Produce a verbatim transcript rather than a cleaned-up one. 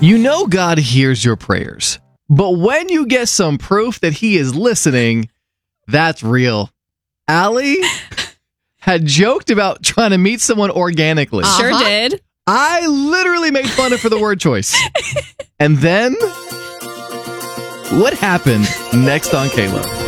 You know God hears your prayers, but when you get some proof that he is listening, that's real. Allie had joked about trying to meet someone organically. Uh-huh. Sure did. I literally made fun of her for the word choice. And then, what happened next on K-Lo?